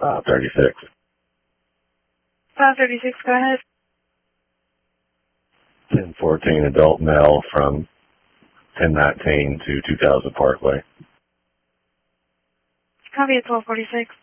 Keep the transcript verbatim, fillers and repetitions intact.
Uh, thirty-six. five thirty-six, go ahead. ten fourteen adult male from ten nineteen to two thousand Parkway. Copy at twelve forty-six.